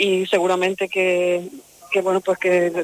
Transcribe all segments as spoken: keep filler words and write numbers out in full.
y seguramente que, que bueno, pues que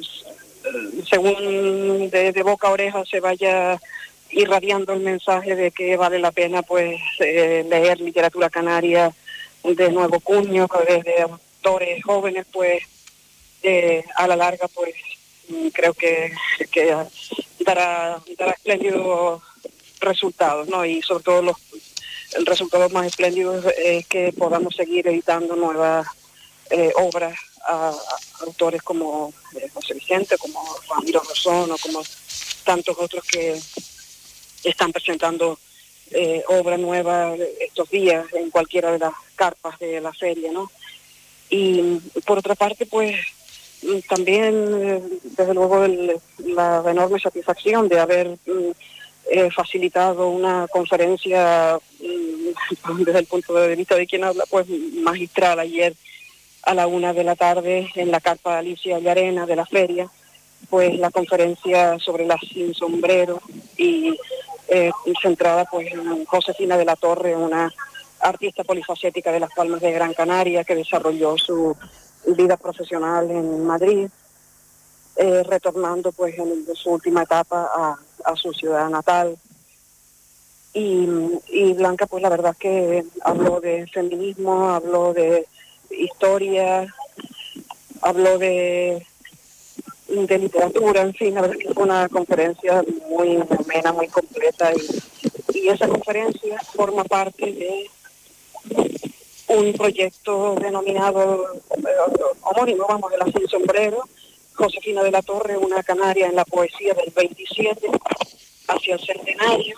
según de, de boca a oreja se vaya irradiando el mensaje de que vale la pena pues eh, leer literatura canaria de nuevo cuño, desde autores jóvenes, pues eh, a la larga pues creo que, que dará, dará espléndidos resultados, ¿no? Y sobre todo los resultados más espléndidos es que podamos seguir editando nuevas eh, obras a, a autores como eh, José Vicente, como Ramiro Rosón, o como tantos otros que están presentando eh, obra nueva estos días en cualquiera de las carpas de la feria, ¿no? Y por otra parte, pues también, eh, desde luego, el, la enorme satisfacción de haber eh, facilitado una conferencia mm, desde el punto de vista de quien habla, pues magistral ayer a la una de la tarde en la carpa Alicia Llarena de la feria, pues la conferencia sobre las sin sombrero y eh, centrada pues en Josefina de la Torre, una artista polifacética de Las Palmas de Gran Canaria que desarrolló su vida profesional en Madrid, eh, retornando pues en su última etapa a, a su ciudad natal. Y, y Blanca, pues la verdad es que habló de feminismo, habló de historia, habló de, de literatura, en fin, la verdad es que fue una conferencia muy amena, muy completa, y, y esa conferencia forma parte de un proyecto denominado eh, homónimo, vamos, de la Sin Sombrero, Josefina de la Torre, una canaria en la poesía del veintisiete hacia el centenario.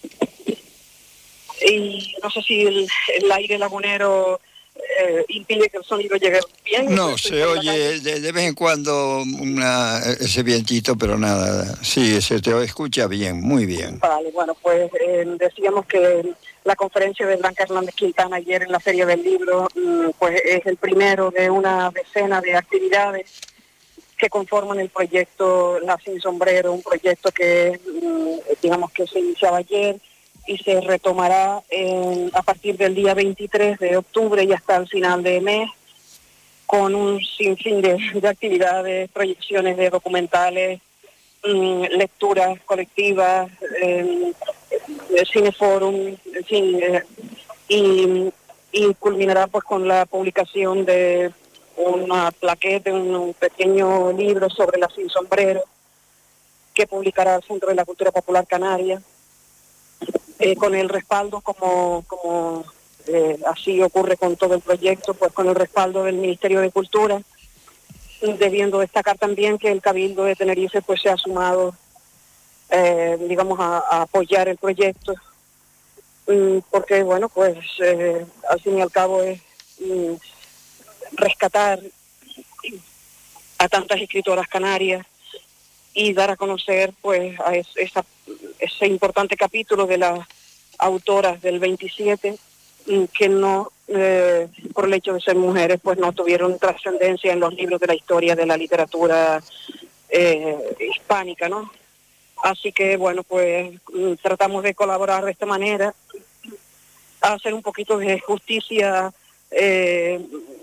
Y no sé si el, el aire lagunero eh, impide que el sonido llegue bien. No, se oye de, de vez en cuando una, ese vientito, pero nada, sí, se te escucha bien, muy bien. Vale, bueno, pues eh, decíamos que la conferencia de Blanca Hernández Quintana ayer en la Feria del Libro, pues es el primero de una decena de actividades que conforman el proyecto La Sin Sombrero, un proyecto que, digamos, que se iniciaba ayer y se retomará en, a partir del día veintitrés de octubre y hasta el final de mes, con un sinfín de, de actividades, proyecciones de documentales, mmm, lecturas colectivas, eh, cineforum, en fin, eh, y, y culminará pues con la publicación de una plaqueta, un, un pequeño libro sobre la Sin Sombrero, que publicará el Centro de la Cultura Popular Canaria, eh, con el respaldo, como, como eh, así ocurre con todo el proyecto, pues con el respaldo del Ministerio de Cultura, debiendo destacar también que el Cabildo de Tenerife pues se ha sumado Eh, digamos, a, a apoyar el proyecto, mm, porque, bueno, pues eh, al fin y al cabo es mm, rescatar a tantas escritoras canarias y dar a conocer, pues, a es, esa, ese importante capítulo de las autoras del veintisiete mm, que no, eh, por el hecho de ser mujeres, pues no tuvieron trascendencia en los libros de la historia de la literatura eh, hispánica, ¿no? Así que, bueno, pues tratamos de colaborar de esta manera, a hacer un poquito de justicia, eh,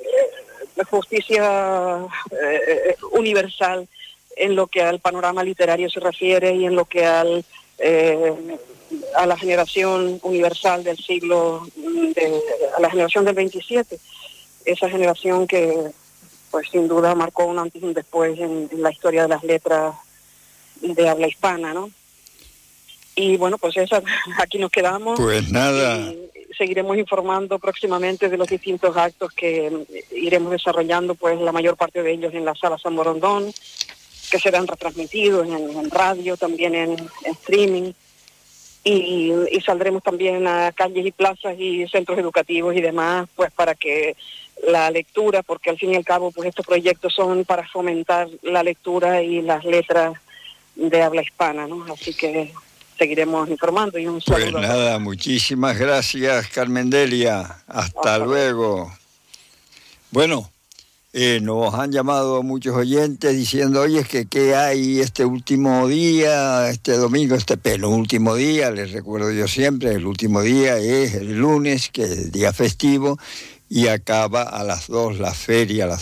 justicia eh, universal en lo que al panorama literario se refiere y en lo que al eh, a la generación universal del siglo, de, a la generación del veintisiete, esa generación que, pues sin duda marcó un antes y un después en, en la historia de las letras de habla hispana, ¿no? Y bueno, pues esa, aquí nos quedamos. Pues nada. Y seguiremos informando próximamente de los distintos actos que iremos desarrollando, pues la mayor parte de ellos en la Sala San Borondón, que serán retransmitidos en, en radio, también en, en streaming, y, y saldremos también a calles y plazas y centros educativos y demás, pues para que la lectura, porque al fin y al cabo, pues estos proyectos son para fomentar la lectura y las letras de habla hispana, ¿no? Así que seguiremos informando y un saludo. Pues nada, muchísimas gracias, Carmen Delia. Hasta, Hasta luego. Bueno, eh, nos han llamado muchos oyentes diciendo, oye, es que qué hay este último día, este domingo, este penúltimo día, les recuerdo yo siempre, el último día es el lunes, que es el día festivo, y acaba a las dos la feria, la